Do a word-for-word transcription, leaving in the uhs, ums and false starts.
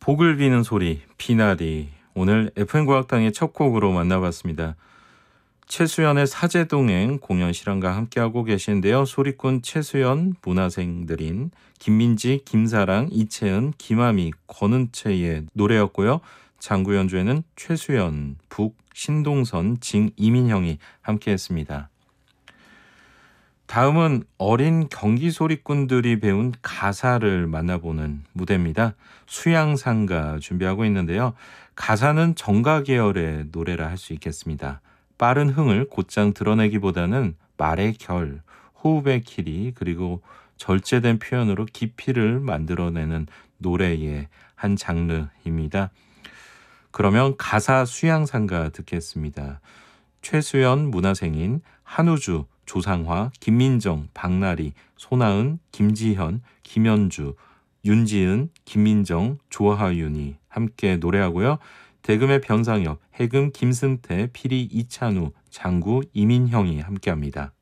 복을 비는 소리, 비나리. 오늘 에프엠 과학당의 첫 곡으로 만나봤습니다. 최수연의 사제동행 공연 실황과 함께하고 계신데요. 소리꾼 최수연, 문화생들인 김민지, 김사랑, 이채은, 김아미, 권은채의 노래였고요. 장구 연주에는 최수연, 북, 신동선, 징, 이민형이 함께했습니다. 다음은 어린 경기 소리꾼들이 배운 가사를 만나보는 무대입니다. 수양상가 준비하고 있는데요. 가사는 정가 계열의 노래라 할 수 있겠습니다. 빠른 흥을 곧장 드러내기보다는 말의 결, 호흡의 길이, 그리고 절제된 표현으로 깊이를 만들어내는 노래의 한 장르입니다. 그러면 가사 수양상가 듣겠습니다. 최수연, 문화생인, 한우주, 조상화, 김민정, 박나리, 손아은, 김지현, 김현주, 윤지은, 김민정, 조하윤이 함께 노래하고요. 대금의 변상엽, 해금 김승태, 피리 이찬우, 장구 이민형이 함께합니다.